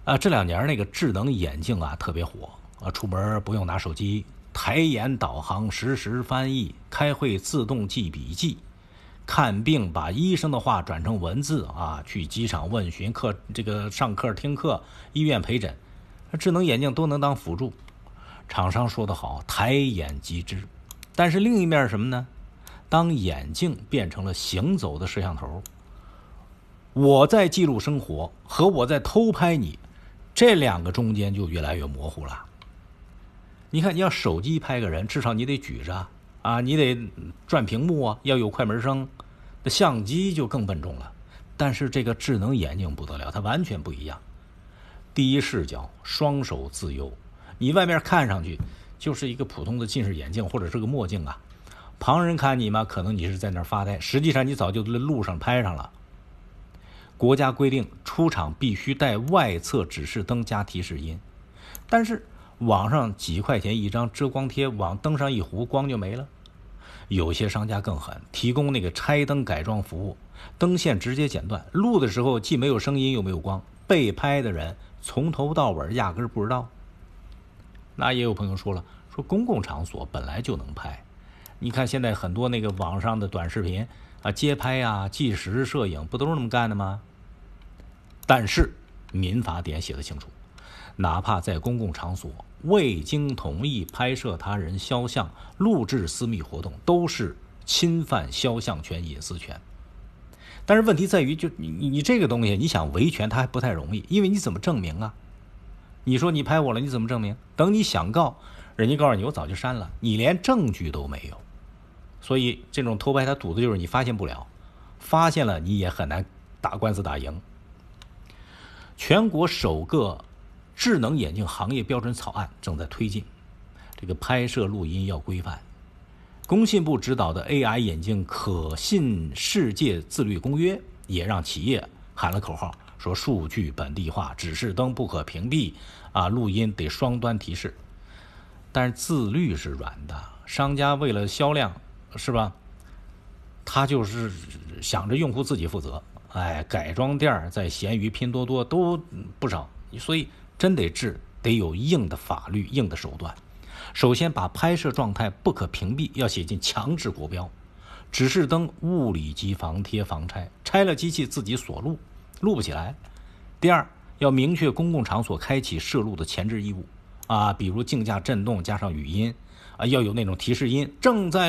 这2年那个智能眼镜啊特别火出门不用拿手机，抬眼导航，实时翻译，开会自动记笔记，看病把医生的话转成文字去机场问询上课听课，医院陪诊，智能眼镜都能当辅助。厂商说得好，抬眼即知。但是另一面是什么呢？当眼镜变成了行走的摄像头，我在记录生活和我在偷拍你，这2个中间就越来越模糊了。你看，你要手机拍个人，至少你得举着你得转屏幕要有快门声，那相机就更笨重了。但是这个智能眼镜不得了，它完全不一样。第一视角，双手自由，你外面看上去就是一个普通的近视眼镜或者是个墨镜旁人看你嘛，可能你是在那儿发呆，实际上你早就在路上拍上了。国家规定出厂必须带外侧指示灯加提示音，但是网上几块钱一张遮光贴往灯上一糊，光就没了。有些商家更狠，提供那个拆灯改装服务，灯线直接剪断，录的时候既没有声音又没有光，被拍的人从头到尾压根不知道。那也有朋友说了，说公共场所本来就能拍，你看现在很多那个网上的短视频街拍纪实摄影不都是那么干的吗？但是民法典写得清楚，哪怕在公共场所未经同意拍摄他人肖像，录制私密活动，都是侵犯肖像权隐私权。但是问题在于，就你这个东西你想维权它还不太容易，因为你怎么证明你说你拍我了，你怎么证明？等你想告，人家告诉你我早就删了，你连证据都没有。所以这种偷拍它赌的就是你发现不了，发现了你也很难打官司打赢。全国首个智能眼镜行业标准草案正在推进，这个拍摄录音要规范。工信部指导的 AI 眼镜可信世界自律公约也让企业喊了口号，说数据本地化，指示灯不可屏蔽录音得双端提示。但是自律是软的，商家为了销量是吧，他就是想着用户自己负责。改装店在闲鱼拼多多都不少，所以真得治，得有硬的法律硬的手段。首先把拍摄状态不可屏蔽要写进强制国标，指示灯物理级防贴防拆，拆了机器自己锁录，录不起来。第二，要明确公共场所开启摄录的前置义务比如镜架震动加上语音要有那种提示音，正在